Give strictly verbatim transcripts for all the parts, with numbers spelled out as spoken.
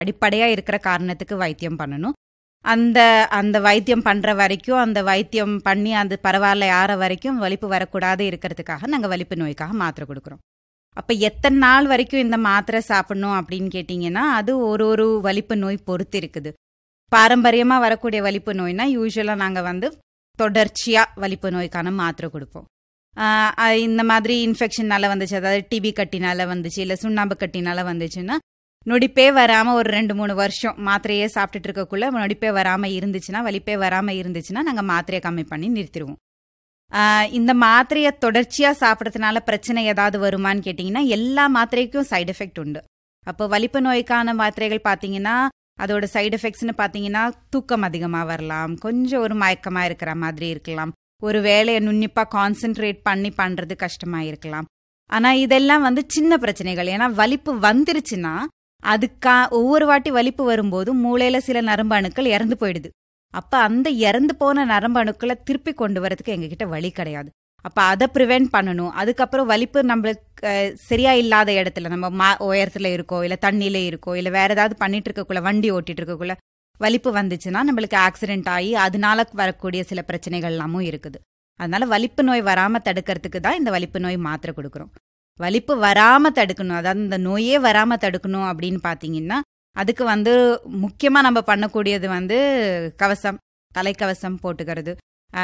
அடிப்படையாக இருக்கிற காரணத்துக்கு வைத்தியம் பண்ணணும். அந்த அந்த வைத்தியம் பண்ணுற வரைக்கும், அந்த வைத்தியம் பண்ணி அது பரவாயில்ல ஆற வரைக்கும் வலிப்பு வரக்கூடாது இருக்கிறதுக்காக நாங்கள் வலிப்பு நோய்க்காக மாத்திரை கொடுக்குறோம். அப்போ எத்தனை நாள் வரைக்கும் இந்த மாத்திரை சாப்பிடணும் அப்படின்னு கேட்டிங்கன்னா அது ஒரு ஒரு வலிப்பு நோய் பொறுத்து இருக்குது. பாரம்பரியமாக வரக்கூடிய வலிப்பு நோய்னா யூஸ்வலாக நாங்கள் வந்து தொடர்ச்சியாக வலிப்பு நோய்க்கான மாத்திரை கொடுப்போம். இந்த மாதிரி இன்ஃபெக்ஷனால வந்துச்சு, அதாவது டிபி கட்டினால வந்துச்சு, இல்லை சுண்ணாம்பு கட்டினால வந்துச்சுன்னா நொடிப்பே வராமல் ஒரு ரெண்டு மூணு வருஷம் மாத்திரையே சாப்பிட்டுட்டு இருக்கக்குள்ள நொடிப்பே வராமல் இருந்துச்சுன்னா, வலிப்பே வராமல் இருந்துச்சுன்னா நாங்கள் மாத்திரையை கம்மி பண்ணி நிறுத்திடுவோம். இந்த மாத்திரையை தொடர்ச்சியாக சாப்பிட்றதுனால பிரச்சனை ஏதாவது வருமானு கேட்டிங்கன்னா எல்லா மாத்திரைக்கும் சைடு எஃபெக்ட் உண்டு. அப்போ வலிப்பு நோய்க்கான மாத்திரைகள் பார்த்தீங்கன்னா அதோட சைடு எஃபெக்ட்ஸ்னு பார்த்தீங்கன்னா தூக்கம் அதிகமாக வரலாம், கொஞ்சம் ஒரு மயக்கமாக இருக்கிற மாதிரி இருக்கலாம், ஒரு வேலையை நுண்ணிப்பாக கான்சென்ட்ரேட் பண்ணி பண்ணுறது கஷ்டமாக இருக்கலாம். ஆனால் இதெல்லாம் வந்து சின்ன பிரச்சனைகள். ஏன்னா வலிப்பு வந்துருச்சுன்னா அதுக்கா ஒவ்வொரு வாட்டி வலிப்பு வரும்போது மூளையில் சில நரம்பு அணுக்கள் இறந்து போயிடுது. அப்போ அந்த இறந்து போன நரம்பு அணுக்களை திருப்பி கொண்டு வரதுக்கு எங்ககிட்ட வழி கிடையாது. அப்போ அதை ப்ரிவென்ட் பண்ணணும். அதுக்கப்புறம் வலிப்பு நம்மளுக்கு சரியா இல்லாத இடத்துல நம்ம மா உயரத்தில் இருக்கோ, இல்லை தண்ணியில இருக்கோ, இல்லை வேற ஏதாவது பண்ணிட்டு இருக்கக்குள்ள, வண்டி ஓட்டிட்டு இருக்கக்குள்ள வலிப்பு வந்துச்சுன்னா நம்மளுக்கு ஆக்சிடென்ட் ஆகி அதனால வரக்கூடிய சில பிரச்சனைகள் எல்லாமும் இருக்குது. அதனால வலிப்பு நோய் வராமல் தடுக்கிறதுக்கு தான் இந்த வலிப்பு நோய் மாத்திரை கொடுக்குறோம். வலிப்பு வராமல் தடுக்கணும், அதாவது இந்த நோயே வராமல் தடுக்கணும் அப்படின்னு பார்த்தீங்கன்னா அதுக்கு வந்து முக்கியமாக நம்ம பண்ணக்கூடியது வந்து கவசம், தலைக்கவசம் போட்டுக்கிறது.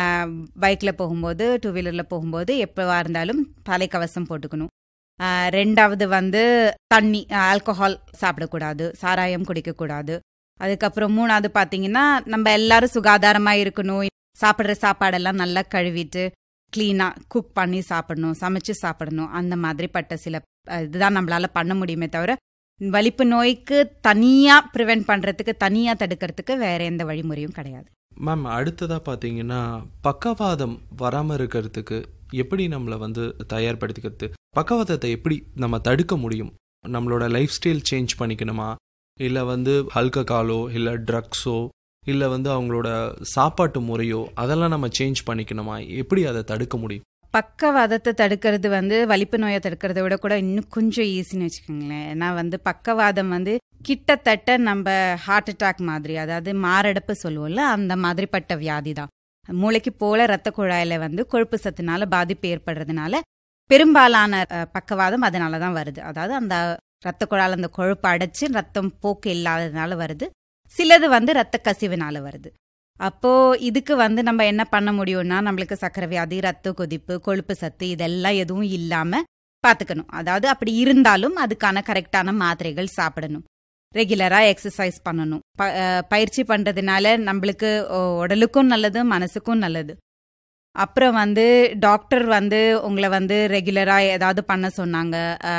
பைக்கில் போகும்போது, டூ வீலரில் போகும்போது எப்போவா இருந்தாலும் தலைக்கவசம் போட்டுக்கணும். ரெண்டாவது வந்து தண்ணி, ஆல்கஹால் சாப்பிடக்கூடாது, சாராயம் குடிக்கக்கூடாது. அதுக்கப்புறம் மூணாவது பார்த்தீங்கன்னா நம்ம எல்லாரும் சுகாதாரமாக இருக்கணும், சாப்பிட்ற சாப்பாடெல்லாம் நல்லா கழுவிட்டு கிளீனாக குக் பண்ணி சாப்பிடணும், சமைச்சு சாப்பிடணும். அந்த மாதிரிப்பட்ட சில இதுதான் நம்மளால பண்ண முடியுமே தவிர வலிப்பு நோய்க்கு தனியாக ப்ரிவென்ட் பண்ணுறதுக்கு, தனியாக தடுக்கிறதுக்கு வேற எந்த வழிமுறையும் கிடையாது. மேம், அடுத்ததாக பார்த்தீங்கன்னா பக்கவாதம் வராமல் இருக்கிறதுக்கு எப்படி நம்மளை வந்து தயார்படுத்திக்கிறது, பக்கவாதத்தை எப்படி நம்ம தடுக்க முடியும்? நம்மளோட லைஃப் ஸ்டைல் சேஞ்ச் பண்ணிக்கணுமா, இல்லை வந்து ஆல்கஹாலோ இல்லை ட்ரக்ஸோ இல்லை வந்து அவங்களோட சாப்பாட்டு முறையோ அதெல்லாம் நம்ம சேஞ்ச் பண்ணிக்கணுமா? எப்படி அதை தடுக்க முடியும்? பக்கவாதத்தை தடுக்கிறது வந்து வலிப்பு நோயை தடுக்கிறத விட கூட இன்னும் கொஞ்சம் ஈஸின்னு வச்சுக்கோங்களேன். ஏன்னா வந்து பக்கவாதம் வந்து கிட்டத்தட்ட நம்ம ஹார்ட் அட்டாக் மாதிரி, அதாவது மாரடைப்பு சொல்லுவோம்ல, அந்த மாதிரிப்பட்ட வியாதி தான். மூளைக்கு போல ரத்த குழாயில வந்து கொழுப்பு சத்துனால பாதிப்பு ஏற்படுறதுனால பெரும்பாலான பக்கவாதம் அதனால தான் வருது. அதாவது அந்த ரத்த குழாயில் அந்த கொழுப்பு அடைச்சு ரத்தம் போக்கு இல்லாததுனால வருது. சிலது வந்து ரத்த கசிவுனால வருது. அப்போ இதுக்கு வந்து நம்ம என்ன பண்ண முடியும்னா, நம்மளுக்கு சக்கரை வியாதி, ரத்த கொதிப்பு, கொழுப்பு சத்து இதெல்லாம் எதுவும் இல்லாம பாத்துக்கணும். அதாவது அப்படி இருந்தாலும் அதுக்கான கரெக்டான மாத்திரைகள் சாப்பிடணும், ரெகுலரா எக்ஸசைஸ் பண்ணணும். பயிற்சி பண்றதுனால நம்மளுக்கு உடலுக்கும் நல்லது, மனசுக்கும் நல்லது. அப்புறம் வந்து டாக்டர் வந்து உங்களை வந்து ரெகுலரா ஏதாவது பண்ண சொன்னாங்க,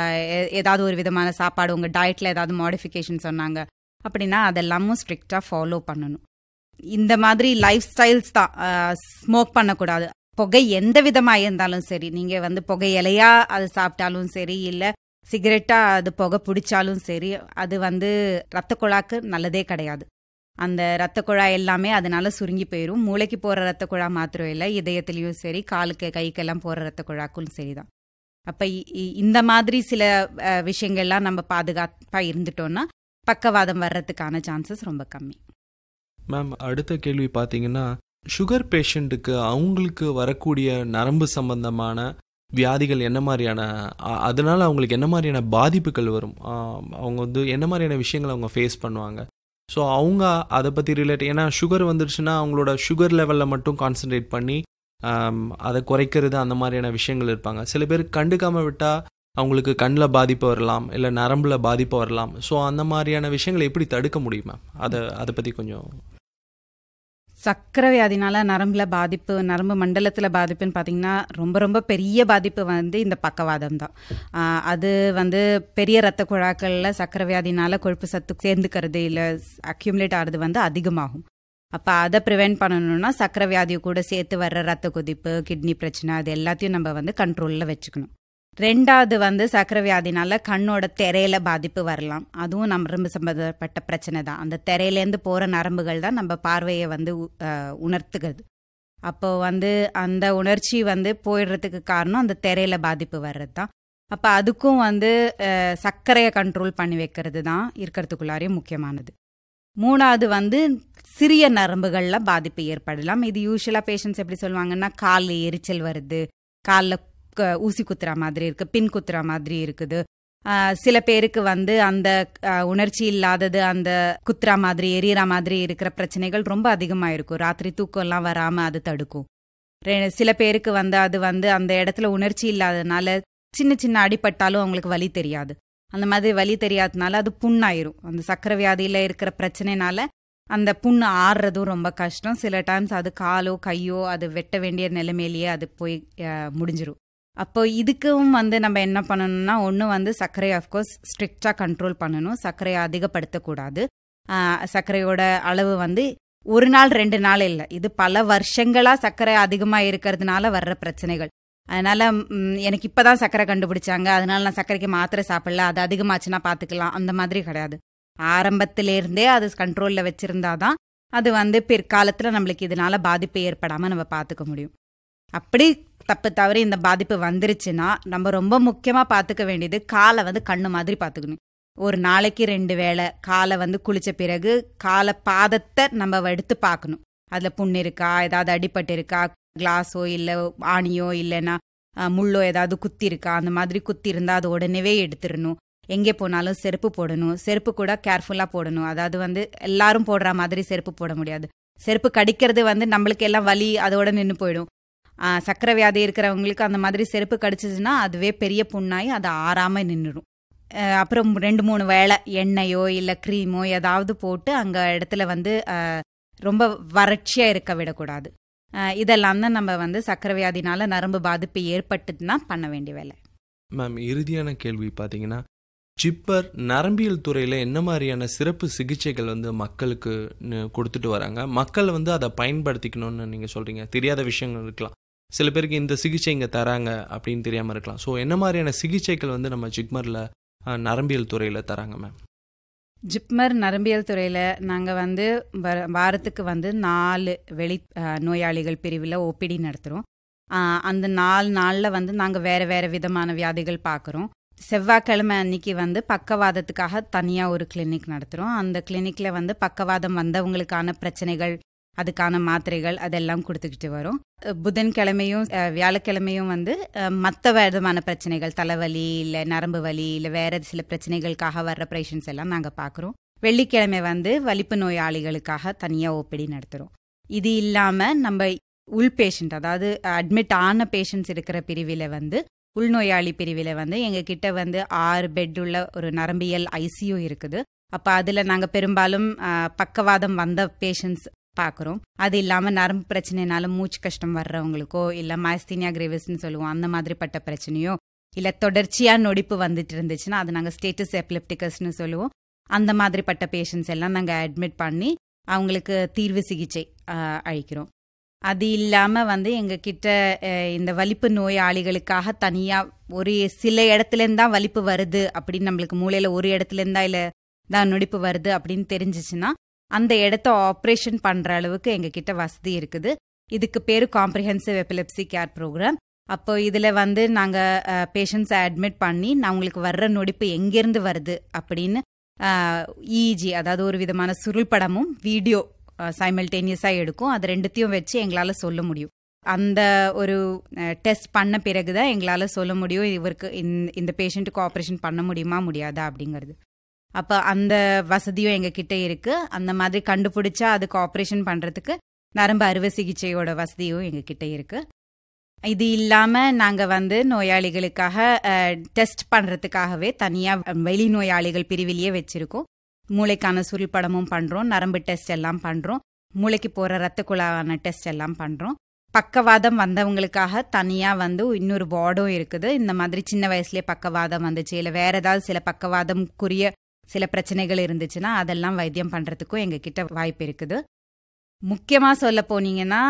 ஏதாவது ஒரு விதமான சாப்பாடு உங்க டயட்ல ஏதாவது மாடிஃபிகேஷன் சொன்னாங்க அப்படின்னா அதெல்லாமும் ஸ்ட்ரிக்டா ஃபாலோ பண்ணணும். இந்த மாதிரி லைஃப் ஸ்டைல்ஸ் தான். ஸ்மோக் பண்ணக்கூடாது, புகை எந்த விதமாக இருந்தாலும் சரி, நீங்கள் வந்து புகை இலையா அது சாப்பிட்டாலும் சரி, இல்லை சிகரெட்டா அது புகை பிடிச்சாலும் சரி, அது வந்து ரத்த குழாக்கு நல்லதே கிடையாது. அந்த ரத்த குழாய் எல்லாமே அதனால சுருங்கி போயிடும். மூளைக்கு போகிற ரத்த குழா மாத்திரம் இல்லை, இதயத்துலேயும் சரி, காலுக்கு கைக்கெல்லாம் போகிற ரத்த குழாக்கும் சரிதான். அப்போ இந்த மாதிரி சில விஷயங்கள்லாம் நம்ம பாதுகாப்பாக இருந்துட்டோம்னா பக்கவாதம் வர்றதுக்கான சான்சஸ் ரொம்ப கம்மி. மேம், அடுத்த கேள்வி பார்த்தீங்கன்னா, சுகர் பேஷண்ட்டுக்கு அவங்களுக்கு வரக்கூடிய நரம்பு சம்பந்தமான வியாதிகள் என்ன மாதிரியான, அதனால அவங்களுக்கு என்ன மாதிரியான பாதிப்புகள் வரும், அவங்க வந்து என்ன மாதிரியான விஷயங்களை அவங்க ஃபேஸ் பண்ணுவாங்க? ஸோ அவங்க அதை பற்றி ரிலேட், ஏன்னா சுகர் வந்துடுச்சுன்னா அவங்களோட சுகர் லெவலில் மட்டும் கான்சன்ட்ரேட் பண்ணி அதை குறைக்கிறது அந்த மாதிரியான விஷயங்கள் இருப்பாங்க. சில பேர் கண்டுக்காமல் விட்டால் அவங்களுக்கு கண்ணில் பாதிப்பு வரலாம், இல்லை நரம்பில் பாதிப்பு வரலாம். ஸோ அந்த மாதிரியான விஷயங்களை எப்படி தடுக்க முடியுமா? அதை அதை பற்றி கொஞ்சம். சக்கரை வியாதினால நரம்புல பாதிப்பு, நரம்பு மண்டலத்தில் பாதிப்புன்னு பார்த்தீங்கன்னா ரொம்ப ரொம்ப பெரிய பாதிப்பு வந்து இந்த பக்கவாதம் தான். அது வந்து பெரிய ரத்த குழாக்களில் சக்கரை வியாதினால கொழுப்பு சத்து சேர்ந்துக்கிறது இல்லை அக்யூமுலேட் ஆகிறது வந்து அதிகமாகும். அப்போ அதை ப்ரிவென்ட் பண்ணணும்னா சக்கரை வியாதியை கூட சேர்த்து வர்ற ரத்த கொதிப்பு, கிட்னி பிரச்சனை, அது எல்லாத்தையும் நம்ம வந்து கண்ட்ரோலில் வச்சுக்கணும். ரெண்டாவது வந்து சக்கரை வியாதினால கண்ணோட திரையில பாதிப்பு வரலாம். அதுவும் நரம்பு சம்பந்தப்பட்ட பிரச்சனை தான். அந்த திரையிலேருந்து போகிற நரம்புகள் தான் நம்ம பார்வையை வந்து உணர்த்துகிறது. அப்போ வந்து அந்த உணர்ச்சி வந்து போயிடுறதுக்கு காரணம் அந்த திரையில பாதிப்பு வர்றது தான். அப்போ அதுக்கும் வந்து அஹ், சர்க்கரையை கண்ட்ரோல் பண்ணி வைக்கிறது தான் இருக்கிறதுக்குள்ளாரே முக்கியமானது. மூணாவது வந்து சிறிய நரம்புகளில் பாதிப்பு ஏற்படலாம். இது யூஸ்வலாக பேஷண்ட்ஸ் எப்படி சொல்லுவாங்கன்னா, காலில் எரிச்சல் வருது, காலில் ஊசி குத்துற மாதிரி இருக்கு, பின் குத்துற மாதிரி இருக்குது. ஆஹ் சில பேருக்கு வந்து அந்த ஆஹ், உணர்ச்சி இல்லாதது, அந்த குத்துற மாதிரி எரியற மாதிரி இருக்கிற பிரச்சனைகள் ரொம்ப அதிகமாக இருக்கும். ராத்திரி தூக்கம்லாம் வராமல் அது தடுக்கும். ரெ- சில பேருக்கு வந்து அது வந்து அந்த இடத்துல உணர்ச்சி இல்லாததுனால சின்ன சின்ன அடிபட்டாலும் அவங்களுக்கு வலி தெரியாது. அந்த மாதிரி வலி தெரியாததுனால அது புண்ணாயிரும். அந்த சக்கரை வியாதியில் இருக்கிற பிரச்சனைனால அந்த புண்ணு ஆறுறதும் ரொம்ப கஷ்டம். சில டைம்ஸ் அது காலோ கையோ அது வெட்ட வேண்டிய நிலைமையிலேயே அது போய் ஆஹ், முடிஞ்சிரும். அப்போ இதுக்கும் வந்து நம்ம என்ன பண்ணணும்னா, ஒன்று வந்து சர்க்கரையை அஃப்கோர்ஸ் ஸ்ட்ரிக்டாக கண்ட்ரோல் பண்ணணும். சர்க்கரையை அதிகப்படுத்தக்கூடாது. ஆஹ், சர்க்கரையோட அளவு வந்து ஒரு நாள் ரெண்டு நாள் இல்லை, இது பல வருஷங்களாக சர்க்கரை அதிகமாக இருக்கிறதுனால வர்ற பிரச்சனைகள். அதனால ம், எனக்கு இப்போதான் சர்க்கரை கண்டுபிடிச்சாங்க, அதனால நான் சர்க்கரைக்கு மாத்திரை சாப்பிடல, அது அதிகமாச்சுன்னா பார்த்துக்கலாம், அந்த மாதிரி கிடையாது. ஆரம்பத்திலேருந்தே அது கண்ட்ரோலில் வச்சிருந்தாதான் அது வந்து பிற்காலத்தில் நம்மளுக்கு இதனால பாதிப்பு ஏற்படாமல் நம்ம பார்த்துக்க முடியும். அப்படி தப்பு தவறி இந்த பாதிப்பு வந்துருச்சுன்னா நம்ம ரொம்ப முக்கியமாக பார்த்துக்க வேண்டியது காலை வந்து கண்ணு மாதிரி பார்த்துக்கணும். ஒரு நாளைக்கு ரெண்டு வேளை காலை வந்து குளிச்ச பிறகு காலை பாதத்தை நம்ம எடுத்து பார்க்கணும். அதில் புண்ணு இருக்கா, ஏதாவது அடிபட்டு இருக்கா, கிளாஸோ இல்லை ஆணியோ இல்லைன்னா அஹ், முள்ளோ ஏதாவது குத்தி இருக்கா, அந்த மாதிரி குத்தி இருந்தால் அது உடனேவே எடுத்துடணும். எங்கே போனாலும் செருப்பு போடணும். செருப்பு கூட கேர்ஃபுல்லாக போடணும். அதாவது வந்து எல்லாரும் போடுற மாதிரி செருப்பு போட முடியாது. செருப்பு கடிக்கிறது வந்து நம்மளுக்கு எல்லாம் வலி அதோட நின்று போயிடும். ஆஹ் சக்கரை வியாதி இருக்கிறவங்களுக்கு அந்த மாதிரி செருப்பு கடிச்சிச்சுன்னா அதுவே பெரிய புண்ணாகி அது ஆறாம நின்றுடும். அப்புறம் ரெண்டு மூணு வேளை எண்ணெயோ இல்லை க்ரீமோ ஏதாவது போட்டு அங்கே இடத்துல வந்து ஆஹ் ரொம்ப வறட்சியாக இருக்க விடக்கூடாது. ஆஹ் இதெல்லாம் தான் நம்ம வந்து சக்கரை வியாதினால நரம்பு பாதிப்பு ஏற்பட்டுதுன்னா பண்ண வேண்டிய வேலை. மேம், இறுதியான கேள்வி பார்த்தீங்கன்னா, ஜிப்மர் நரம்பியல் துறையில் என்ன மாதிரியான சிறப்பு சிகிச்சைகள் வந்து மக்களுக்கு ந- கொடுத்துட்டு வராங்க? மக்கள் வந்து அதை பயன்படுத்திக்கணும்னு நீங்கள் சொல்கிறீங்க. தெரியாத விஷயங்கள் இருக்கலாம், சில பேருக்கு இந்த சிகிச்சை இங்கே தராங்க அப்படின்னு தெரியாமல் இருக்கலாம். ஸோ என்ன மாதிரியான சிகிச்சைகள் வந்து நம்ம ஜிப்மரில் நரம்பியல் துறையில் தராங்க மேம்? ஜிப்மர் நரம்பியல் துறையில் நாங்கள் வந்து வர- வாரத்துக்கு வந்து நாலு வெளி ஆஹ் நோயாளிகள் பிரிவில் ஓபிடி நடத்துகிறோம். அந்த நாலு நாளில் வந்து நாங்கள் வேறு வேறு விதமான வியாதிகள் பார்க்குறோம். செவ்வாய்க்கிழமை அன்னைக்கு வந்து பக்கவாதத்துக்காக தனியாக ஒரு கிளினிக் நடத்துகிறோம். அந்த கிளினிக்கில் வந்து பக்கவாதம் வந்தவங்களுக்கான பிரச்சனைகள், அதுக்கான மாத்திரைகள் அதெல்லாம் கொடுத்துக்கிட்டு வரோம். அஹ் புதன்கிழமையும் அஹ் வியாழக்கிழமையும் வந்து மற்ற விதமான பிரச்சனைகள், தலைவலி இல்லை நரம்பு வலி இல்லை வேற சில பிரச்சனைகளுக்காக வர்ற பேஷண்ட்ஸ் எல்லாம் நாங்கள் பார்க்குறோம். வெள்ளிக்கிழமை வந்து வலிப்பு நோயாளிகளுக்காக தனியாக ஓபிடி நடத்துகிறோம். இது இல்லாமல் நம்ம உள் பேஷண்ட், அதாவது அட்மிட் ஆன பேஷண்ட்ஸ் இருக்கிற பிரிவில் வந்து உள்நோயாளி பிரிவில் வந்து எங்ககிட்ட வந்து ஆறு பெட் உள்ள ஒரு நரம்பியல் ஐசியூ இருக்குது. அப்போ அதில் நாங்கள் பெரும்பாலும் அஹ், பக்கவாதம் வந்த பேஷண்ட்ஸ் பார்க்குறோம். அது இல்லாமல் நரம்பு பிரச்சனைனால மூச்சு கஷ்டம் வர்றவங்களுக்கோ இல்லை மாஸ்தீனியா கிரேவிஸ்ன்னு சொல்லுவோம், அந்த மாதிரிப்பட்ட பிரச்சனையோ இல்லை தொடர்ச்சியாக நொடிப்பு வந்துட்டு இருந்துச்சுன்னா அது நாங்கள் ஸ்டேட்டஸ் எப்லெப்டிகஸ்னு சொல்லுவோம். அந்த மாதிரிப்பட்ட பேஷண்ட்ஸ் எல்லாம் நாங்கள் அட்மிட் பண்ணி அவங்களுக்கு தீர்வு சிகிச்சை அஹ், அளிக்கிறோம். அது இல்லாமல் வந்து எங்ககிட்ட அஹ், இந்த வலிப்பு நோயாளிகளுக்காக தனியாக ஒரு சில இடத்துலேருந்து தான் வலிப்பு வருது அப்படின்னு, நம்மளுக்கு மூளையில் ஒரு இடத்துலேருந்தா இல்லை தான் நொடிப்பு வருது அப்படின்னு தெரிஞ்சிச்சுன்னா அந்த இடத்த ஆப்ரேஷன் பண்ணுற அளவுக்கு எங்ககிட்ட வசதி இருக்குது. இதுக்கு பேர் காம்ப்ரிஹென்சிவ் எபிலெப்சி கேர் ப்ரோக்ராம். அப்போ இதில் வந்து நாங்கள் பேஷண்ட்ஸை அட்மிட் பண்ணி நான் உங்களுக்கு வர்ற நொடிப்பு எங்கேருந்து வருது அப்படின்னு இஇஜி, அதாவது ஒரு விதமான சுருள் படமும் வீடியோ சைமல்டேனியஸாக எடுக்கும். அது ரெண்டுத்தையும் வச்சு எங்களால் சொல்ல முடியும். அந்த ஒரு டெஸ்ட் பண்ண பிறகு தான் எங்களால் சொல்ல முடியும் இவருக்கு இந்த இந்த பேஷண்ட்டுக்கு ஆப்ரேஷன் பண்ண முடியுமா முடியாதா அப்படிங்கிறது. அப்போ அந்த வசதியும் எங்ககிட்ட இருக்குது. அந்த மாதிரி கண்டுபிடிச்சா அதுக்கு ஆப்ரேஷன் பண்ணுறதுக்கு நரம்பு அறுவை சிகிச்சையோட வசதியும் எங்ககிட்ட இருக்குது. இது இல்லாமல் நாங்கள் வந்து நோயாளிகளுக்காக டெஸ்ட் பண்ணுறதுக்காகவே தனியாக வெளி நோயாளிகள் பிரிவிலேயே வச்சுருக்கோம். மூளைக்கான சுருள் படமும் பண்ணுறோம், நரம்பு டெஸ்ட் எல்லாம் பண்ணுறோம், மூளைக்கு போகிற ரத்த குழாவான டெஸ்ட் எல்லாம் பண்ணுறோம். பக்கவாதம் வந்தவங்களுக்காக தனியாக வந்து இன்னொரு வார்டும் இருக்குது. இந்த மாதிரி சின்ன வயசுலேயே பக்கவாதம் வந்துச்சு இல்லை வேறு ஏதாவது சில பக்கவாதம்க்குரிய சில பிரச்சனைகள் இருந்துச்சுன்னா அதெல்லாம் வைத்தியம் பண்ணுறதுக்கும் எங்ககிட்ட வாய்ப்பு இருக்குது. முக்கியமாக சொல்ல போனீங்கன்னா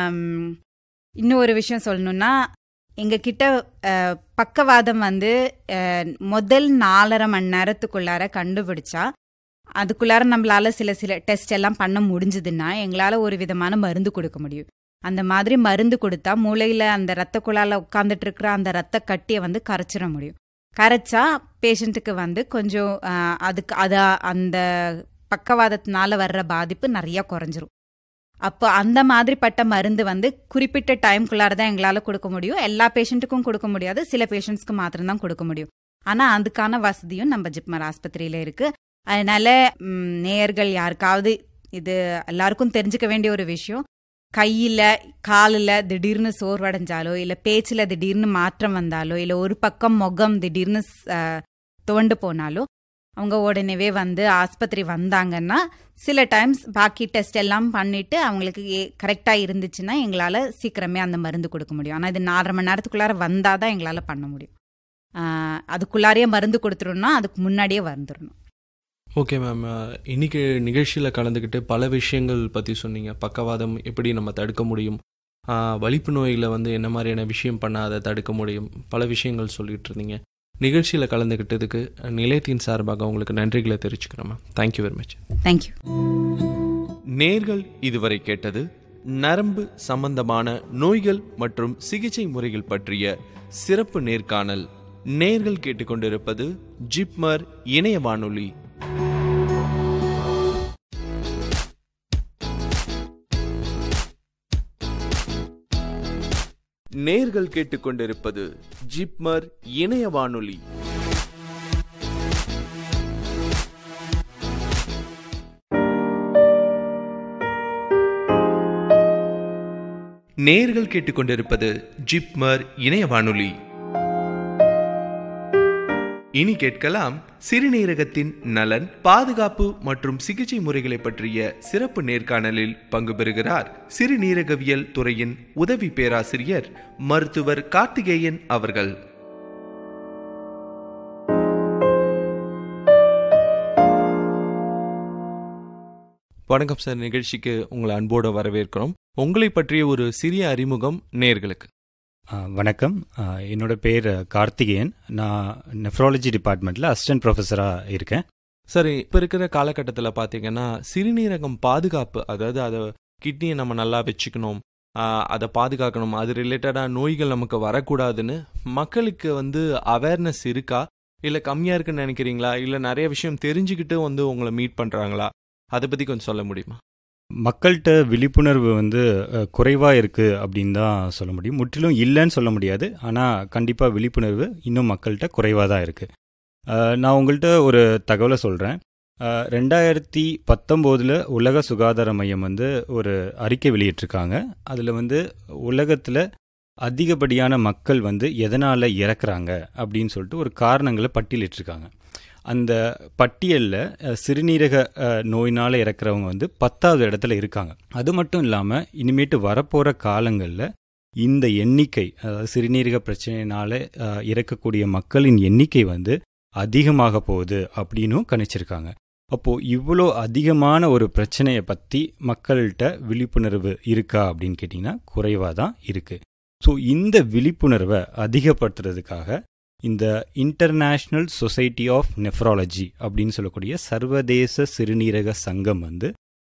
இன்னும் ஒரு விஷயம் சொல்லணுன்னா, எங்ககிட்ட பக்கவாதம் வந்து முதல் நாலரை மணி நேரத்துக்குள்ளார கண்டுபிடிச்சா அதுக்குள்ளார நம்மளால சில சில டெஸ்ட் எல்லாம் பண்ண முடிஞ்சதுன்னா எங்களால் ஒரு விதமான மருந்து கொடுக்க முடியும். அந்த மாதிரி மருந்து கொடுத்தா மூளையில் அந்த ரத்த குழாயில் உட்காந்துட்டு இருக்கிற அந்த ரத்த கட்டியை வந்து கரைச்சிட முடியும். கரைச்சா பேஷண்ட்டுக்கு வந்து கொஞ்சம் ஆஹ், அதுக்கு அது அந்த பக்கவாதத்தினால வர்ற பாதிப்பு நிறைய குறைஞ்சிரும். அப்போ அந்த மாதிரிப்பட்ட மருந்து வந்து குறிப்பிட்ட டைம்குள்ளார தான் எங்களால் கொடுக்க முடியும். எல்லா பேஷண்ட்டுக்கும் கொடுக்க முடியாது, சில பேஷண்ட்ஸ்க்கு மாத்திரம்தான் கொடுக்க முடியும். ஆனால் அதுக்கான வசதியும் நம்ம ஜிப்மர் ஆஸ்பத்திரியில் இருக்கு. அதனால ம், நேயர்கள் யாருக்காவது, இது எல்லாருக்கும் தெரிஞ்சுக்க வேண்டிய ஒரு விஷயம், கையில் காலில் திடீர்னு சோர்வடைஞ்சாலோ இல்லை பேச்சில் திடீர்னு மாற்றம் வந்தாலோ இல்லை ஒரு பக்கம் முகம் திடீர்னு அஹ், துவண்டு போனாலோ அவங்க உடனேவே வந்து ஆஸ்பத்திரி வந்தாங்கன்னா சில டைம்ஸ் பாக்கி டெஸ்ட் எல்லாம் பண்ணிட்டு அவங்களுக்கு கரெக்டாக இருந்துச்சுன்னா எங்களால் சீக்கிரமே அந்த மருந்து கொடுக்க முடியும். ஆனால் இது நாலரை மணி நேரத்துக்குள்ளார வந்தால் தான் எங்களால் பண்ண முடியும். ஆஹ், அதுக்குள்ளாரையே மருந்து கொடுத்துருன்னா அதுக்கு முன்னாடியே வந்துடணும். ஓகே மேம், இன்னைக்கு நிகழ்ச்சியில் கலந்துக்கிட்டு பல விஷயங்கள் பற்றி சொன்னீங்க. பக்கவாதம் எப்படி நம்ம தடுக்க முடியும், ஆஹ், வலிப்பு நோயில் வந்து என்ன மாதிரியான விஷயம் பண்ணால் அதை தடுக்க முடியும், பல விஷயங்கள் சொல்லிட்டு இருந்தீங்க. நிகழ்ச்சியில் கலந்துக்கிட்டதுக்கு நிலையத்தின் சார்பாக உங்களுக்கு நன்றிகளை தெரிவிச்சுக்கிறோம் ma'am. Thank you very much. Thank you. நேர்கள் இதுவரை கேட்டது நரம்பு சம்பந்தமான நோய்கள் மற்றும் சிகிச்சை முறைகள் பற்றிய சிறப்பு நேர்காணல். நேர்கள் கேட்டுக்கொண்டிருப்பது ஜிப்மர் இணைய வானொலி. நேர்கள் கேட்டுக்கொண்டிருப்பது ஜிப்மர் இணைய வானொலி. நேர்கள் கேட்டுக்கொண்டிருப்பது ஜிப்மர் இணைய வானொலி. இனி கேட்கலாம் சிறுநீரகத்தின் நலன், பாதுகாப்பு மற்றும் சிகிச்சை முறைகளை பற்றிய சிறப்பு நேர்காணலில் பங்கு பெறுகிறார் சிறுநீரகவியல் துறையின் உதவி பேராசிரியர் மருத்துவர் கார்த்திகேயன் அவர்கள். வணக்கம் சார், நிகழ்ச்சிக்கு உங்களை அன்போடு வரவேற்கிறோம். உங்களை பற்றிய ஒரு சிறிய அறிமுகம் நேர்களுக்கு. வணக்கம், என்னோட பேர் கார்த்திகேயன். நான் நெஃப்ராலஜி டிபார்ட்மெண்ட்டில் அசிஸ்டன்ட் ப்ரொஃபஸராக இருக்கேன். சரி, இப்போ இருக்கிற காலகட்டத்தில் பார்த்தீங்கன்னா சிறுநீரகம் பாதுகாப்பு, அதாவது அதை கிட்னியை நம்ம நல்லா வச்சுக்கணும், அதை பாதுகாக்கணும், அது ரிலேட்டடாக நோய்கள் நமக்கு வரக்கூடாதுன்னு மக்களுக்கு வந்து அவேர்னஸ் இருக்கா, இல்லை கம்மியாக இருக்குன்னு நினைக்கிறீங்களா, இல்லை நிறைய விஷயம் தெரிஞ்சுக்கிட்டு வந்து உங்களை மீட் பண்ணுறாங்களா, அதை பற்றி கொஞ்சம் சொல்ல முடியுமா? மக்கள்கிட்ட விழிப்புணர்வு வந்து குறைவாக இருக்குது அப்படின்னு தான் சொல்ல முடியும். முற்றிலும் இல்லைன்னு சொல்ல முடியாது, ஆனால் கண்டிப்பாக விழிப்புணர்வு இன்னும் மக்கள்கிட்ட குறைவாக தான் இருக்குது. நான் உங்கள்கிட்ட ஒரு தகவலை சொல்கிறேன். ரெண்டாயிரத்தி பத்தொம்போதில் உலக சுகாதார மையம் வந்து ஒரு அறிக்கை வெளியிட்டிருக்காங்க. அதில் வந்து உலகத்தில் அதிகப்படியான மக்கள் வந்து எதனால் இறக்குறாங்க அப்படின்னு சொல்லிட்டு ஒரு காரணங்களை பட்டியலிட்டிருக்காங்க. அந்த பட்டியலில் சிறுநீரக நோயினால் இறக்குறவங்க வந்து பத்தாவது இடத்துல இருக்காங்க. அது மட்டும் இல்லாமல் இனிமேட்டு வரப்போகிற காலங்களில் இந்த எண்ணிக்கை, அதாவது சிறுநீரக பிரச்சனையினால் இறக்கக்கூடிய மக்களின் எண்ணிக்கை வந்து அதிகமாக போகுது அப்படின்னும் கணிச்சிருக்காங்க. அப்போது இவ்வளோ அதிகமான ஒரு பிரச்சனையை பற்றி மக்கள்கிட்ட விழிப்புணர்வு இருக்கா அப்படின்னு கேட்டிங்கன்னா குறைவாக தான் இருக்குது. ஸோ இந்த விழிப்புணர்வை அதிகப்படுத்துறதுக்காக இந்த இன்டர்நேஷ்னல் சொசைட்டி ஆஃப் நெஃப்ராலஜி அப்படின்னு சொல்லக்கூடிய சர்வதேச சிறுநீரக சங்கம் வந்து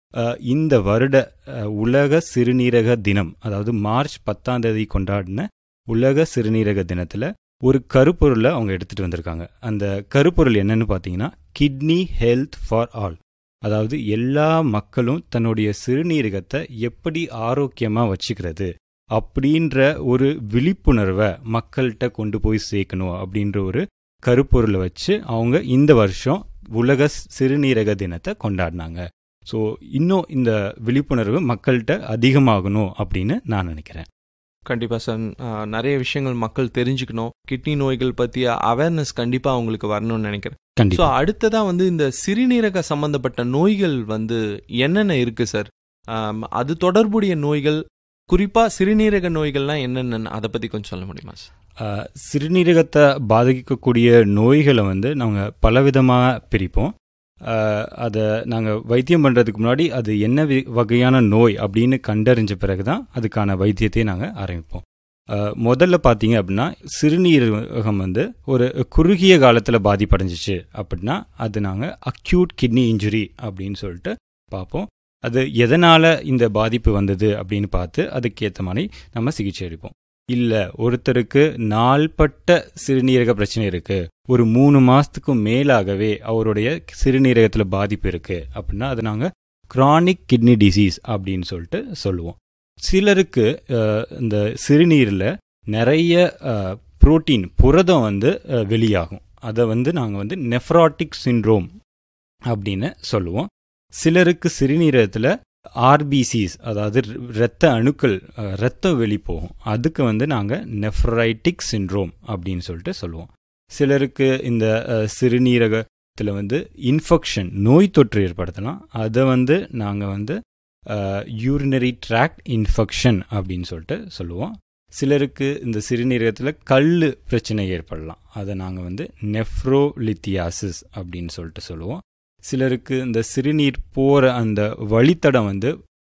இந்த வருட உலக சிறுநீரக தினம், அதாவது மார்ச் பத்தாம் தேதி கொண்டாடின உலக சிறுநீரக தினத்தில் ஒரு கருப்பொருளை அவங்க எடுத்துகிட்டு வந்திருக்காங்க. அந்த கருப்பொருள் என்னன்னு பார்த்தீங்கன்னா கிட்னி ஹெல்த் ஃபார் ஆல். அதாவது எல்லா மக்களும் தன்னுடைய சிறுநீரகத்தை எப்படி ஆரோக்கியமாக வச்சுக்கிறது அப்படின்ற ஒரு விழிப்புணர்வை மக்கள்கிட்ட கொண்டு போய் சேர்க்கணும் அப்படின்ற ஒரு கருப்பொருளை வச்சு அவங்க இந்த வருஷம் உலக சிறுநீரக தினத்தை கொண்டாடினாங்க. ஸோ இன்னும் இந்த விழிப்புணர்வு மக்கள்கிட்ட அதிகமாகணும் அப்படின்னு நான் நினைக்கிறேன். கண்டிப்பாக சார், நிறைய விஷயங்கள் மக்கள் தெரிஞ்சுக்கணும், கிட்னி நோய்கள் பற்றிய அவேர்னஸ் கண்டிப்பாக அவங்களுக்கு வரணும்னு நினைக்கிறேன். ஸோ அடுத்ததாக வந்து இந்த சிறுநீரக சம்பந்தப்பட்ட நோய்கள் வந்து என்னென்ன இருக்குது சார், அது தொடர்புடைய நோய்கள், குறிப்பாக சிறுநீரக நோய்கள்லாம் என்னென்னு அதை பற்றி கொஞ்சம் சொல்ல முடியுமா சார்? சிறுநீரகத்தை பாதிக்கக்கூடிய நோய்களை வந்து நாங்கள் பலவிதமாக பிரிப்போம். அதை நாங்கள் வைத்தியம் பண்ணுறதுக்கு முன்னாடி அது என்ன வகையான நோய் அப்படின்னு கண்டறிஞ்ச பிறகு தான் அதுக்கான வைத்தியத்தை நாங்கள் ஆரம்பிப்போம். முதல்ல பார்த்தீங்க அப்படின்னா சிறுநீரகம் வந்து ஒரு குறுகிய காலத்தில் பாதிப்படைஞ்சிச்சு அப்படின்னா அது நாங்கள் அக்யூட் கிட்னி இன்ஜுரி அப்படின்னு சொல்லிட்டு பார்ப்போம். அது எதனால் இந்த பாதிப்பு வந்தது அப்படின்னு பார்த்து அதுக்கேற்ற மாதிரி நம்ம சிகிச்சை அளிப்போம். இல்லை ஒருத்தருக்கு நாள்பட்ட சிறுநீரக பிரச்சனை இருக்கு, ஒரு மூணு மாசத்துக்கு மேலாகவே அவருடைய சிறுநீரகத்தில் பாதிப்பு இருக்கு அப்படின்னா அது நாங்கள் கிரானிக் கிட்னி டிசீஸ் அப்படின்னு சொல்லிட்டு சொல்லுவோம். சிலருக்கு இந்த சிறுநீரில் நிறைய புரோட்டீன் புரதம் வந்து வெளியாகும், அதை வந்து நாங்கள் வந்து நெஃப்ராட்டிக் சிண்ட்ரோம் அப்படின்னு சொல்லுவோம். சிலருக்கு சிறுநீரகத்தில் ஆர்பிசிஸ் அதாவது இரத்த அணுக்கள் இரத்தம் வெளிப்போகும், அதுக்கு வந்து நாங்கள் நெஃப்ரைட்டிக் சிண்ட்ரோம் அப்படின்னு சொல்லிட்டு சொல்லுவோம். சிலருக்கு இந்த சிறுநீரகத்தில் வந்து இன்ஃபெக்ஷன் நோய் தொற்று ஏற்படுத்தலாம், அதை வந்து நாங்கள் வந்து யூரினரி ட்ராக்ட் இன்ஃபெக்ஷன் அப்படின்னு சொல்லிட்டு சொல்லுவோம். சிலருக்கு இந்த சிறுநீரகத்தில் கல் பிரச்சனை ஏற்படலாம், அதை நாங்கள் வந்து நெஃப்ரோலித்தியாசிஸ் அப்படின்னு சொல்லிட்டு சொல்லுவோம். சிலருக்கு இந்த சிறுநீர் போகிற அந்த வழித்தடம் வந்து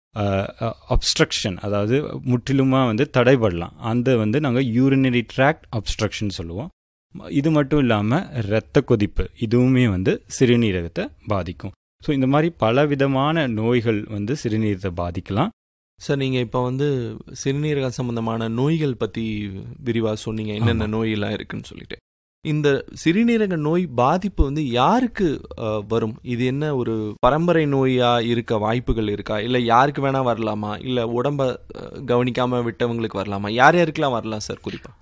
அப்ஸ்ட்ரக்ஷன் அதாவது முற்றிலுமாக வந்து தடைபடலாம், அந்த வந்து நாங்கள் யூரினரி ட்ராக்ட் அப்ஸ்ட்ரக்ஷன் சொல்லுவோம். இது மட்டும் இல்லாமல் இரத்த கொதிப்பு இதுவுமே வந்து சிறுநீரகத்தை பாதிக்கும். ஸோ இந்த மாதிரி பலவிதமான நோய்கள் வந்து சிறுநீரகத்தை பாதிக்கலாம். சார், நீங்கள் இப்போ வந்து சிறுநீரகம் சம்பந்தமான நோய்கள் பற்றி விரிவாக சொன்னீங்க, என்னென்ன நோயெல்லாம் இருக்குன்னு சொல்லிட்டு. இந்த சிறுநீரக நோய் பாதிப்பு வந்து யாருக்கு வரும்? இது என்ன ஒரு பரம்பரை நோயா இருக்க வாய்ப்புகள் இருக்கா, இல்லை யாருக்கு வேணா வரலாமா, இல்லை உடம்ப கவனிக்காம விட்டவங்களுக்கு வரலாமா, யார் யாருக்கெல்லாம் வரலாம் சார்? குறிப்பாக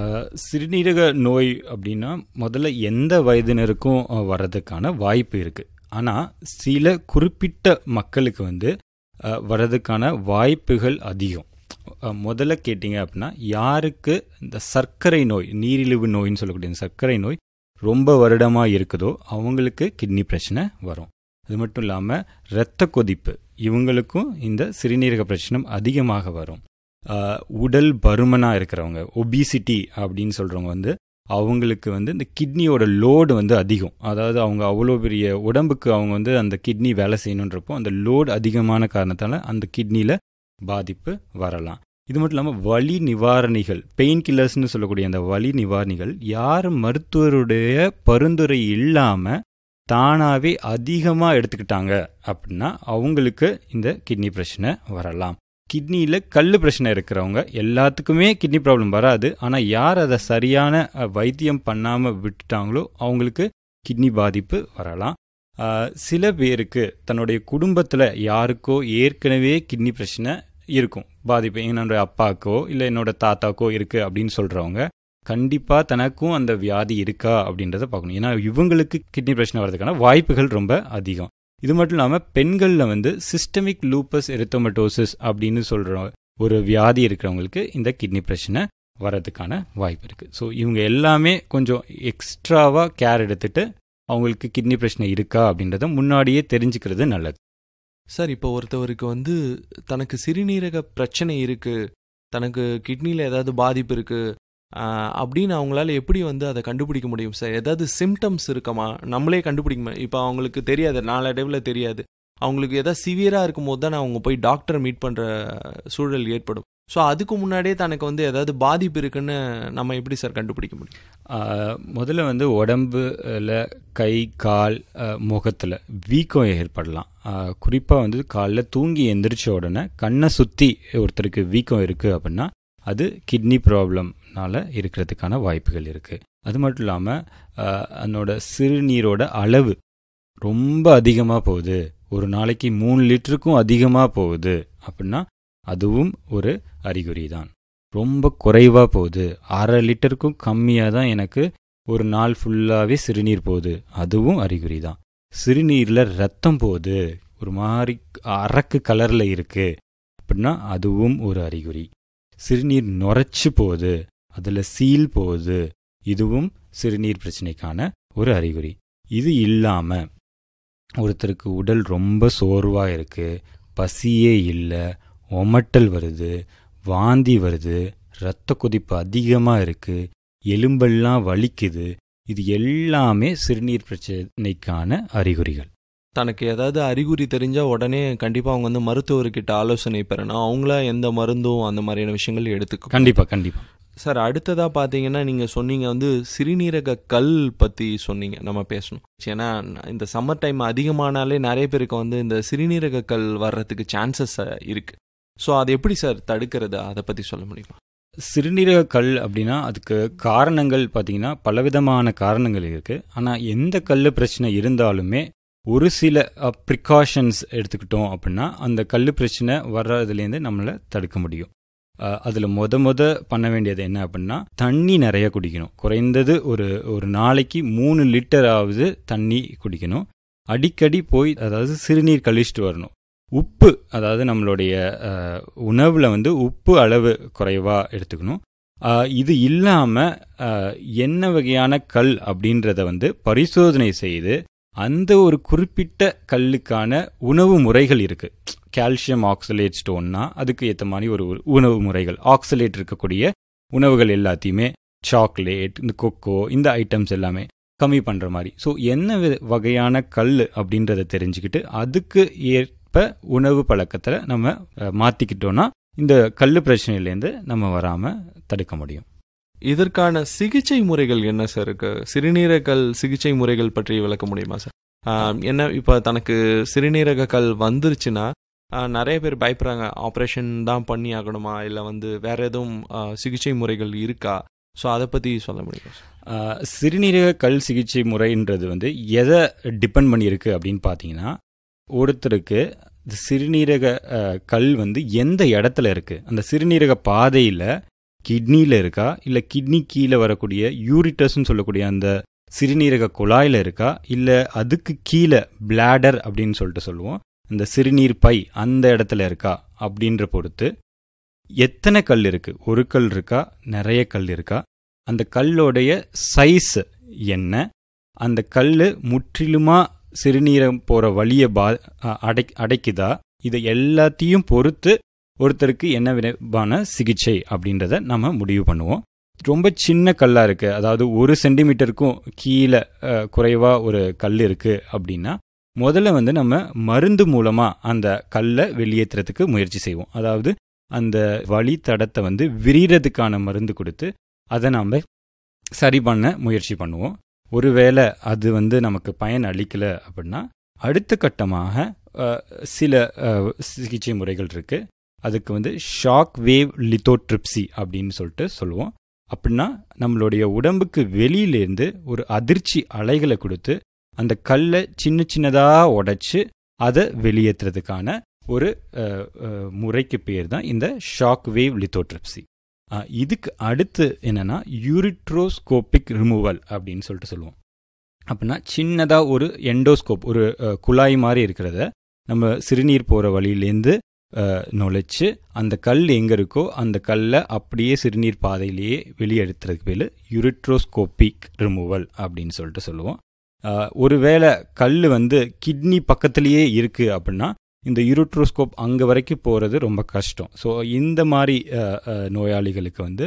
சிறுநீரக நோய் அப்படின்னா முதல்ல எந்த வயதினருக்கும் வர்றதுக்கான வாய்ப்பு இருக்குது. ஆனால் சில குறிப்பிட்ட மக்களுக்கு வந்து வர்றதுக்கான வாய்ப்புகள் அதிகம். முதல்ல கேட்டிங்க அப்படின்னா யாருக்கு இந்த சர்க்கரை நோய், நீரிழிவு நோயின்னு சொல்லக்கூடிய சர்க்கரை நோய் ரொம்ப வருடமாக இருக்குதோ அவங்களுக்கு கிட்னி பிரச்சனை வரும். அது மட்டும் இல்லாமல் இரத்த கொதிப்பு இவங்களுக்கும் இந்த சிறுநீரக பிரச்சனை அதிகமாக வரும். உடல் பருமனாக இருக்கிறவங்க, ஒபிசிட்டி அப்படின்னு சொல்கிறவங்க வந்து அவங்களுக்கு வந்து இந்த கிட்னியோட லோடு வந்து அதிகம், அதாவது அவங்க அவ்வளோ பெரிய உடம்புக்கு அவங்க வந்து அந்த கிட்னி வேலை செய்யணுன்றப்போ அந்த லோடு அதிகமான காரணத்தால் அந்த கிட்னியில் பாதிப்பு வரலாம். இது மட்டும் இல்லாமல் வலி நிவாரணிகள், பெயின் கில்லர்ஸ்னு சொல்லக்கூடிய அந்த வலி நிவாரணிகள் யார் மருத்துவருடைய பரிந்துரை இல்லாமல் தானாகவே அதிகமாக எடுத்துக்கிட்டாங்க அப்படின்னா அவங்களுக்கு இந்த கிட்னி பிரச்சனை வரலாம். கிட்னியில் கல் பிரச்சனை இருக்கிறவங்க எல்லாத்துக்குமே கிட்னி ப்ராப்ளம் வராது, ஆனால் யார் அதை சரியான வைத்தியம் பண்ணாமல் விட்டுட்டாங்களோ அவங்களுக்கு கிட்னி பாதிப்பு வரலாம். சில பேருக்கு தன்னுடைய குடும்பத்தில் யாருக்கோ ஏற்கனவே கிட்னி பிரச்சனை இருக்கும், பாதிப்பு என்னோட அப்பாக்கோ இல்லை என்னோட தாத்தாக்கோ இருக்குது அப்படின்னு சொல்கிறவங்க கண்டிப்பாக தனக்கும் அந்த வியாதி இருக்கா அப்படின்றத பார்க்கணும். ஏன்னா இவங்களுக்கு கிட்னி பிரச்சனை வர்றதுக்கான வாய்ப்புகள் ரொம்ப அதிகம். இது மட்டும் இல்லாமல் பெண்களில் வந்து சிஸ்டமிக் லூப்பஸ் எரித்தோமட்டோசிஸ் அப்படின்னு சொல்கிற ஒரு வியாதி இருக்கிறவங்களுக்கு இந்த கிட்னி பிரச்சனை வர்றதுக்கான வாய்ப்பு இருக்குது. ஸோ இவங்க எல்லாமே கொஞ்சம் எக்ஸ்ட்ராவாக கேர் எடுத்துகிட்டு அவங்களுக்கு கிட்னி பிரச்சனை இருக்கா அப்படின்றத முன்னாடியே தெரிஞ்சுக்கிறது நல்லது. சார், இப்போ ஒருத்தவருக்கு வந்து தனக்கு சிறுநீரக பிரச்சனை இருக்குது, தனக்கு கிட்னியில் ஏதாவது பாதிப்பு இருக்குது அப்படின்னு அவங்களால எப்படி வந்து அதை கண்டுபிடிக்க முடியும் சார்? ஏதாவது சிம்டம்ஸ் இருக்குமா? நம்மளே கண்டுபிடிக்குமா? இப்போ அவங்களுக்கு தெரியாது, நாளடைவில் தெரியாது, அவங்களுக்கு ஏதாவது சிவியராக இருக்கும் போது தான் அவங்க போய் டாக்டரை மீட் பண்ணுற சூழல் ஏற்படும். ஸோ அதுக்கு முன்னாடியே தனக்கு வந்து ஏதாவது பாதிப்பு இருக்குன்னு நம்ம எப்படி சார் கண்டுபிடிக்க முடியும்? முதல்ல வந்து உடம்புல கை கால் முகத்தில் வீக்கம் ஏற்படலாம். குறிப்பாக வந்து காலைல தூங்கி எந்திரிச்ச உடனே கண்ணை சுற்றி ஒருத்தருக்கு வீக்கம் இருக்குது அப்படின்னா அது கிட்னி ப்ராப்ளம்னால இருக்கிறதுக்கான வாய்ப்புகள் இருக்குது. அது மட்டும் இல்லாமல் அதனோட சிறுநீரோட அளவு ரொம்ப அதிகமாக போகுது, ஒரு நாளைக்கு மூணு லிட்டருக்கும் அதிகமாக போகுது அப்படின்னா அதுவும் ஒரு அறிகுறி தான். ரொம்ப குறைவாக போகுது, அரை லிட்டருக்கும் கம்மியாக தான் எனக்கு ஒரு நாள் ஃபுல்லாகவே சிறுநீர் போகுது, அதுவும் அறிகுறி தான். சிறுநீரில் ரத்தம் போகுது, ஒரு மாதிரி அரக்கு கலரில் இருக்குது அப்படின்னா அதுவும் ஒரு அறிகுறி. சிறுநீர் நுரைச்சி போகுது, அதில் சீல் போகுது, இதுவும் சிறுநீர் பிரச்சனைக்கான ஒரு அறிகுறி. இது இல்லாமல் ஒருத்தருக்கு உடல் ரொம்ப சோர்வாக இருக்குது, பசியே இல்லை, ஒமட்டல் வருது, வாந்தி வருது, இரத்த கொதிப்பு அதிகமாக இருக்குது, எலும்பெல்லாம் வலிக்குது, இது எல்லாமே சிறுநீர் பிரச்சனைக்கான அறிகுறிகள். தனக்கு ஏதாவது அறிகுறி தெரிஞ்சால் உடனே கண்டிப்பாக அவங்க வந்து மருத்துவர்கிட்ட ஆலோசனை பெறணும். அவங்களா எந்த மருந்தும் அந்த மாதிரியான விஷயங்கள் எடுத்துக்க கண்டிப்பாக கண்டிப்பாக சார். அடுத்ததாக பார்த்தீங்கன்னா நீங்கள் சொன்னீங்க வந்து சிறுநீரக கல் பற்றி சொன்னீங்க, நம்ம பேசணும். ஏன்னா இந்த சம்மர் டைம் அதிகமானாலே நிறைய பேருக்கு வந்து இந்த சிறுநீரக கல் வர்றதுக்கு சான்சஸ் இருக்குது. ஸோ அதை எப்படி சார் தடுக்கிறது, அதை பற்றி சொல்ல முடியுமா? சிறுநீரக கல் அப்படின்னா அதுக்கு காரணங்கள் பார்த்தீங்கன்னா பலவிதமான காரணங்கள் இருக்குது. ஆனால் எந்த கல் பிரச்சனை இருந்தாலுமே ஒரு சில ப்ரிகாஷன்ஸ் எடுத்துக்கிட்டோம் அப்படின்னா அந்த கல் பிரச்சனை வர்றதுலேருந்து நம்மளை தடுக்க முடியும். அதில் மொத மொத பண்ண வேண்டியது என்ன அப்படின்னா தண்ணி நிறைய குடிக்கணும். குறைந்தது ஒரு ஒரு நாளைக்கு மூணு லிட்டராவது தண்ணி குடிக்கணும். அடிக்கடி போய் அதாவது சிறுநீர் கழிச்சிட்டு வரணும். உப்பு, அதாவது நம்மளுடைய உணவில் வந்து உப்பு அளவு குறைவாக எடுத்துக்கணும். இது இல்லாமல் என்ன வகையான கல் அப்படின்றத வந்து பரிசோதனை செய்து அந்த ஒரு குறிப்பிட்ட கல்லுக்கான உணவு முறைகள் இருக்குது. கால்சியம் ஆக்சலேட் ஸ்டோன்னா அதுக்கு ஏற்ற மாதிரி ஒரு உணவு முறைகள், ஆக்சலேட் இருக்கக்கூடிய உணவுகள் எல்லாத்தையுமே சாக்லேட், இந்த கொக்கோ, இந்த ஐட்டம்ஸ் எல்லாமே கம்மி பண்ணுற மாதிரி. ஸோ என்ன வகையான கல் அப்படின்றத தெரிஞ்சுக்கிட்டு அதுக்கு ஏற்ப உணவு பழக்கத்தில் நம்ம மாற்றிக்கிட்டோன்னா இந்த கல் பிரச்சனையிலேருந்து நம்ம வராமல் தடுக்க முடியும். இதற்கான சிகிச்சை முறைகள் என்ன சார் இருக்கு? சிறுநீரக கல் சிகிச்சை முறைகள் பற்றி விளக்க முடியுமா சார்? என்ன இப்போ தனக்கு சிறுநீரக கல் வந்துருச்சுன்னா நிறைய பேர் பயப்படுறாங்க, ஆப்ரேஷன் தான் பண்ணி ஆகணுமா இல்லை வந்து வேற எதுவும் சிகிச்சை முறைகள் இருக்கா? ஸோ அதை பற்றி சொல்ல முடியுமா சார்? சிறுநீரக கல் சிகிச்சை முறைன்றது வந்து எதை டிபெண்ட் பண்ணியிருக்கு அப்படின்னு பார்த்தீங்கன்னா, ஒருத்தருக்கு சிறுநீரக கல் வந்து எந்த இடத்துல இருக்குது, அந்த சிறுநீரக பாதையில் கிட்னியில் இருக்கா இல்லை கிட்னி கீழே வரக்கூடிய யூரிட்டஸ்ன்னு சொல்லக்கூடிய அந்த சிறுநீரக குழாயில் இருக்கா இல்லை அதுக்கு கீழே பிளாடர் அப்படின்னு சொல்லிட்டு சொல்லுவோம், இந்த சிறுநீர் பை அந்த இடத்துல இருக்கா அப்படின்ற பொறுத்து எத்தனை கல் இருக்குது, ஒரு கல் இருக்கா நிறைய கல் இருக்கா, அந்த கல்லோடைய சைஸ் என்ன, அந்த கல் முற்றிலுமாக சிறுநீரம் போகிற வழியை பா அடை அடைக்குதா இதை எல்லாத்தையும் பொறுத்து ஒருத்தருக்கு என்ன விதமான சிகிச்சை அப்படின்றத நம்ம முடிவு பண்ணுவோம். ரொம்ப சின்ன கல்லாக இருக்குது, அதாவது ஒரு சென்டிமீட்டருக்கும் கீழே குறைவாக ஒரு கல் இருக்குது அப்படின்னா முதல்ல வந்து நம்ம மருந்து மூலமாக அந்த கல்லை வெளியேற்றுறதுக்கு முயற்சி செய்வோம். அதாவது அந்த வழித்தடத்தை வந்து விரிகிறதுக்கான மருந்து கொடுத்து அதை நம்ம சரி பண்ண முயற்சி பண்ணுவோம். ஒருவேளை அது வந்து நமக்கு பயன் அளிக்கலை அப்படின்னா அடுத்த கட்டமாக சில சிகிச்சை முறைகள் இருக்குது. அதுக்கு வந்து ஷாக் வேவ் லித்தோட்ரிப்சி அப்படின்னு சொல்லிட்டு சொல்லுவோம். அப்படின்னா நம்மளுடைய உடம்புக்கு வெளியிலேருந்து ஒரு அதிர்ச்சி அலைகளை கொடுத்து அந்த கல்லை சின்ன சின்னதாக உடைச்சு அதை வெளியேற்றுறதுக்கான ஒரு முறைக்கு பேர் தான் இந்த ஷாக் வேவ் லித்தோட்ரிப்சி. இதுக்கு அடுத்து என்னென்னா யூரிட்ரோஸ்கோபிக் ரிமூவல் அப்படின்னு சொல்லிட்டு சொல்லுவோம். அப்படின்னா சின்னதாக ஒரு எண்டோஸ்கோப், ஒரு குழாய் மாதிரி இருக்கிறத நம்ம சிறுநீர் போகிற வழியிலேருந்து நுழைச்சு அந்த கல் எங்கே இருக்கோ அந்த கல்லை அப்படியே சிறுநீர் பாதையிலேயே வெளியெடுத்துறதுக்கு பேர் யூரிட்ரோஸ்கோபிக் ரிமூவல் அப்படின்னு சொல்லிட்டு சொல்லுவோம். ஒருவேளை கல் வந்து கிட்னி பக்கத்துலேயே இருக்குது அப்படின்னா இந்த யூரிட்ரோஸ்கோப் அங்கே வரைக்கும் போகிறது ரொம்ப கஷ்டம். ஸோ இந்த மாதிரி நோயாளிகளுக்கு வந்து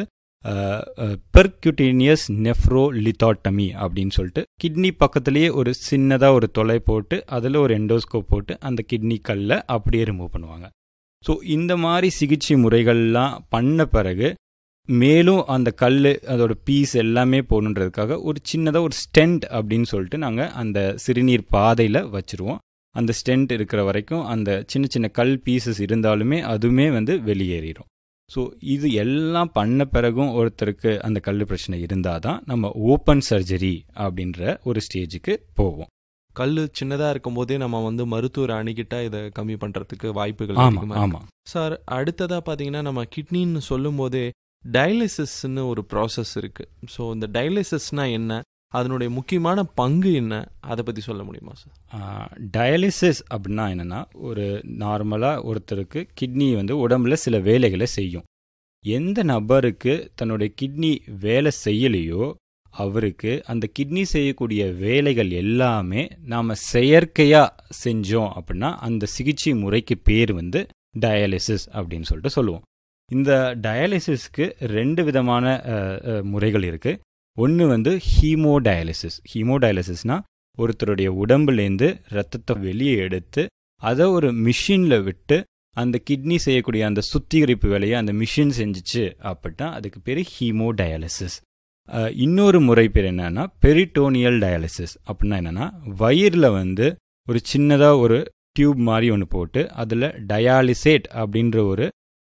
பெர்க்யூட்டேனியஸ் நெஃப்ரோலித்தாட்டமி அப்படின்னு சொல்லிட்டு கிட்னி பக்கத்துலேயே ஒரு சின்னதாக ஒரு தொலை போட்டு அதில் ஒரு எண்டோஸ்கோப் போட்டு அந்த கிட்னி கல்லை அப்படியே ரிமூவ் பண்ணுவாங்க. ஸோ இந்த மாதிரி சிகிச்சை முறைகள்லாம் பண்ண பிறகு மேலும் அந்த கல் அதோட பீஸ் எல்லாமே போகணுன்றதுக்காக ஒரு சின்னதாக ஒரு ஸ்டென்ட் அப்படின்னு சொல்லிட்டு நாங்கள் அந்த சிறுநீர் பாதையில் வச்சுருவோம். அந்த ஸ்டென்ட் இருக்கிற வரைக்கும் அந்த சின்ன சின்ன கல் பீசஸ் இருந்தாலுமே அதுவுமே வந்து வெளியேறிடும். ஸோ இது எல்லாம் பண்ண பிறகும் ஒருத்தருக்கு அந்த கல் பிரச்சனை இருந்தால் தான் நம்ம ஓப்பன் சர்ஜரி அப்படின்ற ஒரு ஸ்டேஜுக்கு போவோம். கல் சின்னதாக இருக்கும் போதே நம்ம வந்து மருத்துவரை அணுகிட்டா இதை கம்மி பண்ணுறதுக்கு வாய்ப்புகள். ஆமாம் ஆமாம் சார். அடுத்ததாக பார்த்தீங்கன்னா நம்ம கிட்னின்னு சொல்லும் போதே டயாலிசிஸ்ன்னு ஒரு ப்ராசஸ் இருக்குது. ஸோ இந்த டயாலிசிஸ்னா என்ன, அதனுடைய முக்கியமான பங்கு என்ன, அதை பற்றி சொல்ல முடியுமா சார்? டயாலிசிஸ் அப்படின்னா என்னென்னா, ஒரு நார்மலாக ஒருத்தருக்கு கிட்னி வந்து உடம்புல சில வேலைகளை செய்யும். எந்த நபருக்கு தன்னுடைய கிட்னி வேலை செய்யலையோ அவருக்கு அந்த கிட்னி செய்யக்கூடிய வேலைகள் எல்லாமே நாம் செயற்கையாக செஞ்சோம் அப்படின்னா அந்த சிகிச்சை முறைக்கு பேர் வந்து டயாலிசிஸ் அப்படின்னு சொல்லிட்டு சொல்லுவோம். இந்த டயாலிசிஸ்க்கு ரெண்டு விதமான முறைகள் இருக்குது. ஒன்று வந்து ஹீமோடயாலிசிஸ். ஹீமோடயாலிசிஸ்னால் ஒருத்தருடைய உடம்புலேருந்து ரத்தத்தை வெளியே எடுத்து அதை ஒரு மிஷினில் விட்டு அந்த கிட்னி செய்யக்கூடிய அந்த சுத்திகரிப்பு வேலையை அந்த மிஷின் செஞ்சிச்சு அப்படின்னா அதுக்கு பேர் ஹீமோடயாலிசிஸ். இன்னொரு முறை பேர் என்னன்னா பெரிட்டோனியல் டயாலிசிஸ். அப்படின்னா என்னென்னா, வயிறில் வந்து ஒரு சின்னதாக ஒரு டியூப் மாதிரி ஒன்று போட்டு அதில் டயாலிசேட் அப்படின்ற ஒரு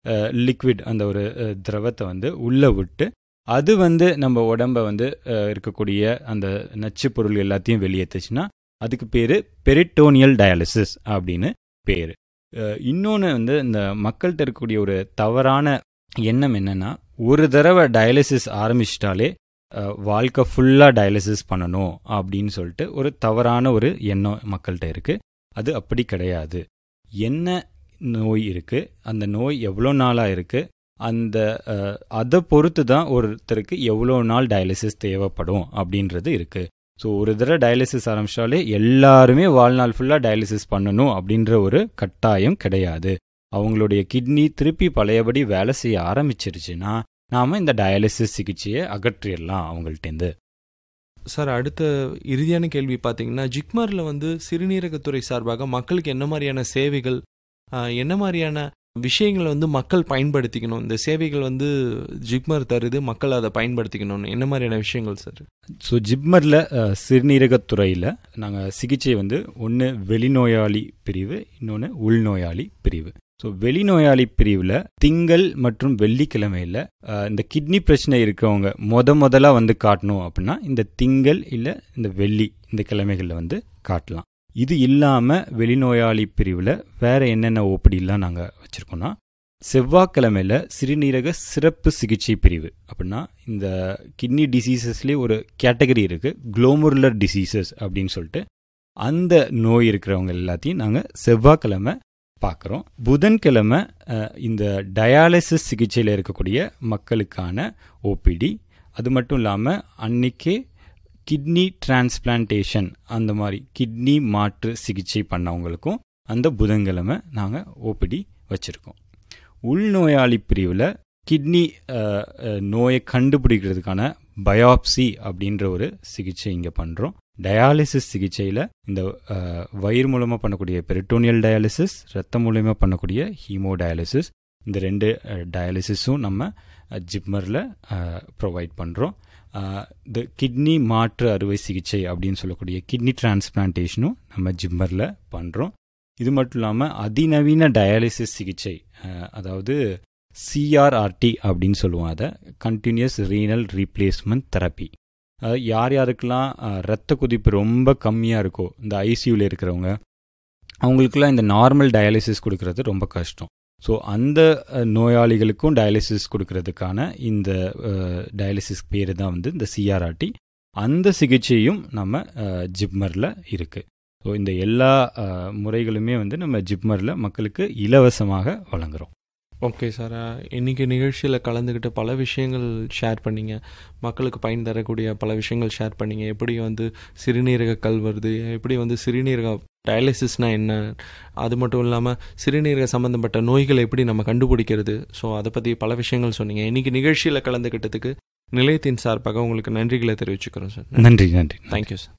லிக்விட் அந்த ஒரு அஹ், திரவத்தை வந்து உள்ளே விட்டு அது வந்து நம்ம உடம்ப வந்து அஹ், இருக்கக்கூடிய அந்த நச்சு பொருள் எல்லாத்தையும் வெளியேற்றுச்சுன்னா அதுக்கு பேர் பெரிட்டோனியல் டயாலிசிஸ் அப்படின்னு பேர். இன்னொன்று வந்து இந்த மக்கள்கிட்ட இருக்கக்கூடிய ஒரு தவறான எண்ணம் என்னென்னா, ஒரு தடவை டயாலிசிஸ் ஆரம்பிச்சிட்டாலே அஹ், வாழ்க்கை ஃபுல்லாக டயாலிசிஸ் பண்ணணும் அப்படின்னு சொல்லிட்டு ஒரு தவறான ஒரு எண்ணம் மக்கள்கிட்ட இருக்குது. அது அப்படி கிடையாது. என்ன நோய் இருக்குது, அந்த நோய் எவ்வளோ நாளாக இருக்குது, அந்த அஹ், அதை பொறுத்து தான் ஒருத்தருக்கு எவ்வளோ நாள் டயாலிசிஸ் தேவைப்படும் அப்படின்றது இருக்குது. ஸோ ஒரு தடவை டயாலிசிஸ் ஆரம்பிச்சாலே எல்லாருமே வாழ்நாள் ஃபுல்லாக டயாலிசிஸ் பண்ணணும் அப்படின்ற ஒரு கட்டாயம் கிடையாது. அவங்களுடைய கிட்னி திருப்பி பழையபடி வேலை செய்ய ஆரம்பிச்சிருச்சுன்னா நாம் இந்த டயாலிசிஸ் சிகிச்சையை அகற்றிடலாம் அவங்கள்ட்டேருந்து. சார், அடுத்த இறுதியான கேள்வி பார்த்தீங்கன்னா, ஜிப்மரில் வந்து சிறுநீரகத்துறை சார்பாக மக்களுக்கு என்ன மாதிரியான சேவைகள், ஆஹ், என்ன மாதிரியான விஷயங்களை வந்து மக்கள் பயன்படுத்திக்கணும், இந்த சேவைகள் வந்து ஜிப்மர் தருது, மக்கள் அதை பயன்படுத்திக்கணும்னு என்ன மாதிரியான விஷயங்கள் சார்? ஸோ ஜிப்மரில் சிறுநீரகத்துறையில் நாங்கள் சிகிச்சை வந்து ஒன்று வெளிநோயாளி பிரிவு, இன்னொன்று உள்நோயாளி பிரிவு. ஸோ வெளிநோயாளி பிரிவில் திங்கள் மற்றும் வெள்ளிக்கிழமையில் இந்த கிட்னி பிரச்சனை இருக்கவங்க முத முதலாக வந்து காட்டணும் அப்படின்னா இந்த திங்கள் இல்லை இந்த வெள்ளி இந்த கிழமைகளில் வந்து காட்டலாம். இது இல்லாமல் வெளிநோயாளி பிரிவில் வேறு என்னென்ன ஓபிடிலாம் நாங்கள் வச்சுருக்கோன்னா, செவ்வாய்க்கிழமையில் சிறுநீரக சிறப்பு சிகிச்சை பிரிவு அப்படின்னா இந்த கிட்னி டிசீசஸ்லேயே ஒரு கேட்டகரி இருக்குது, குளோமருலர் டிசீசஸ் அப்படின்னு சொல்லிட்டு. அந்த நோய் இருக்கிறவங்க எல்லாத்தையும் நாங்கள் செவ்வாய்க்கிழமை பார்க்குறோம். புதன்கிழமை அஹ், இந்த டயாலிசிஸ் சிகிச்சையில் இருக்கக்கூடிய மக்களுக்கான ஓபிடி. அது மட்டும் இல்லாமல் அன்னைக்கே கிட்னி டிரான்ஸ்பிளான்டேஷன் அந்த மாதிரி கிட்னி மாற்று சிகிச்சை பண்ணவங்களுக்கும் அந்த புதன்கிழமை நாங்கள் ஓபிடி வச்சுருக்கோம். உள்நோயாளி பிரிவில் கிட்னி அஹ், அஹ், நோயை கண்டுபிடிக்கிறதுக்கான பயாப்சி அப்படின்ற ஒரு சிகிச்சை இங்கே பண்ணுறோம். டயாலிசிஸ் சிகிச்சையில் இந்த அஹ், வயிறு மூலமாக பண்ணக்கூடிய பெரிட்டோனியல் டயாலிசிஸ், ரத்தம் மூலமாக பண்ணக்கூடிய ஹீமோ டயாலிசிஸ், இந்த ரெண்டு டயாலிசிஸும் நம்ம ஜிப்மரில் ப்ரொவைட் பண்ணுறோம். இந்த கிட்னி மாற்று அறுவை சிகிச்சை அப்படின்னு சொல்லக்கூடிய கிட்னி டிரான்ஸ்பிளான்டேஷனும் நம்ம ஜிப்மரில் பண்ணுறோம். இது மட்டும் இல்லாமல் அதிநவீன டயாலிசிஸ் சிகிச்சை, அஹ், அதாவது சிஆர்ஆர்டி அப்படின்னு சொல்லுவோம், அதை கண்டினியூஸ் ரீனல் ரீப்ளேஸ்மெண்ட் தெரப்பி. அதாவது யார் யாருக்கெல்லாம் அஹ், ரத்த கொதிப்பு ரொம்ப கம்மியாக இருக்கோ, இந்த ஐசியூவில் இருக்கிறவங்க, அவங்களுக்குலாம் இந்த நார்மல் டயாலிசிஸ் கொடுக்கறது ரொம்ப கஷ்டம். ஸோ அந்த அஹ், நோயாளிகளுக்கும் டயாலிசிஸ் கொடுக்கறதுக்கான இந்த டயாலிசிஸ் பேர் தான் வந்து இந்த சிஆர்ஆர்டி. அந்த சிகிச்சையும் நம்ம ஜிப்மரில் இருக்குது. ஸோ இந்த எல்லா அஹ், முறைகளுமே வந்து நம்ம ஜிப்மரில் மக்களுக்கு இலவசமாக வழங்குகிறோம். ஓகே சார், இன்றைக்கி நிகழ்ச்சியில் கலந்துக்கிட்டு பல விஷயங்கள் ஷேர் பண்ணிங்க, மக்களுக்கு பயன் தரக்கூடிய பல விஷயங்கள் ஷேர் பண்ணிங்க. எப்படி வந்து சிறுநீரக கல் வருது, எப்படி வந்து சிறுநீரக டயாலிசிஸ்னால் என்ன, அது மட்டும் இல்லாமல் சிறுநீரக சம்மந்தப்பட்ட நோய்களை எப்படி நம்ம கண்டுபிடிக்கிறது, ஸோ அதை பற்றி பல விஷயங்கள் சொன்னீங்க. இன்றைக்கி நிகழ்ச்சியில் கலந்துக்கிட்டதுக்கு நிலையத்தின் சார்பாக உங்களுக்கு நன்றிகளை தெரிவிச்சுக்கிறோம் சார். நன்றி நன்றி தேங்க்யூ சார்.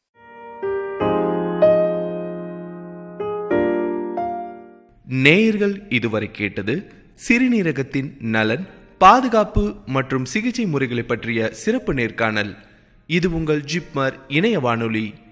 நேயர்கள் இதுவரை கேட்டது சிறுநீரகத்தின் நலன், பாதுகாப்பு மற்றும் சிகிச்சை முறைகளை பற்றிய சிறப்பு நேர்காணல். இது உங்கள் ஜிப்மர் இணைய வானொலி.